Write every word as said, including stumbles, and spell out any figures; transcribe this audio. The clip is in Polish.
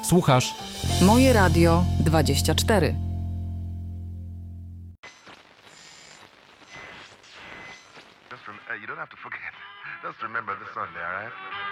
Słuchasz Moje Radio dwadzieścia cztery. Just rem- uh, you don't have to forget. Just remember this Sunday, all right?